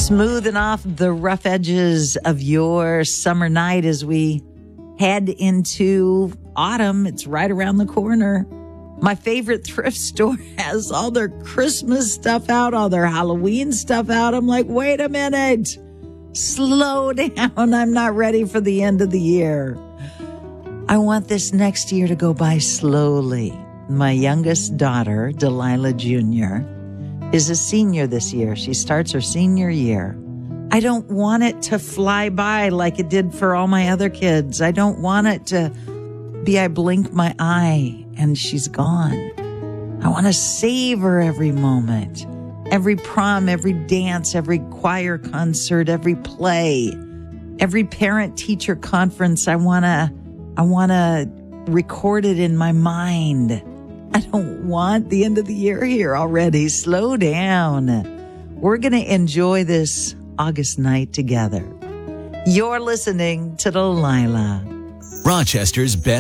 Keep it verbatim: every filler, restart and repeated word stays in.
Smoothing off the rough edges of your summer night as we head into autumn. It's right around the corner. My favorite thrift store has all their Christmas stuff out, all their Halloween stuff out. I'm like, wait a minute. Slow down. I'm not ready for the end of the year. I want this next year to go by slowly. My youngest daughter, Delilah Junior, is a senior this year. She starts her senior year. I don't want it to fly by like it did for all my other kids. I don't want it to be I blink my eye and she's gone. I want to savor every moment, every prom, every dance, every choir concert, every play, every parent-teacher conference. I want to, I want to record it in my mind. I don't want the end of the year here already. Slow down. We're going to enjoy this August night together. You're listening to Delilah. Rochester's best.